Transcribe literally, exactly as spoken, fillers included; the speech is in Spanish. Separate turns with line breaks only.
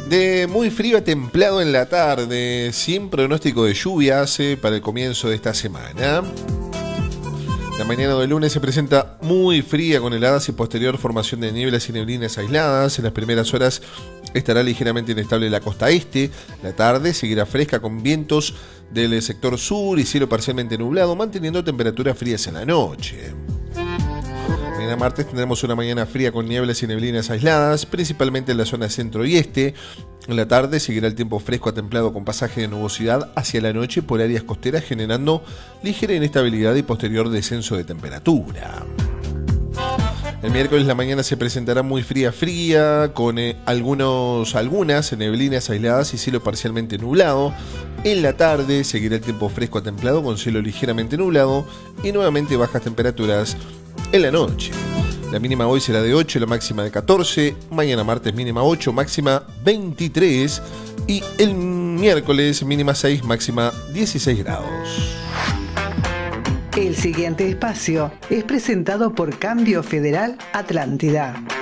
De muy frío a templado en la tarde, sin pronóstico de lluvias eh, para el comienzo de esta semana. La mañana del lunes se presenta muy fría con heladas y posterior formación de nieblas y neblinas aisladas. En las primeras horas estará ligeramente inestable la costa este. La tarde seguirá fresca con vientos del sector sur y cielo parcialmente nublado, manteniendo temperaturas frías en la noche. Mañana martes tendremos una mañana fría con nieblas y neblinas aisladas, principalmente en la zona centro y este. En la tarde seguirá el tiempo fresco a templado con pasaje de nubosidad hacia la noche por áreas costeras, generando ligera inestabilidad y posterior descenso de temperatura. El miércoles la mañana se presentará muy fría fría, con eh, algunos, algunas neblinas aisladas y cielo parcialmente nublado. En la tarde seguirá el tiempo fresco a templado con cielo ligeramente nublado y nuevamente bajas temperaturas en la noche. La mínima hoy será de ocho, la máxima de catorce. Mañana martes mínima ocho, máxima veintitrés. Y el miércoles mínima seis, máxima dieciséis grados.
El siguiente espacio es presentado por Cambio Federal Atlántida.